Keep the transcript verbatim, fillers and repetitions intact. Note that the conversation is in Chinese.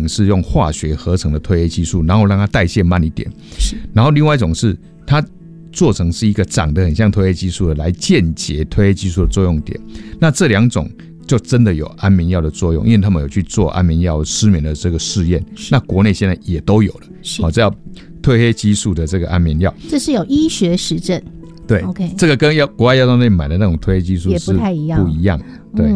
种是用化学合成的褪黑激素，然后让它代谢慢一点，然后另外一种是它做成是一个长得很像褪黑激素的来间接褪黑激素的作用点。那这两种就真的有安眠药的作用，因为他们有去做安眠药失眠的这个试验，那国内现在也都有了，好，这叫褪黑激素的这个安眠药， 这是有医学实证。 对， OK， 这个跟药国外药妆店买的那种褪黑激素是也不太一样， 不一样，对。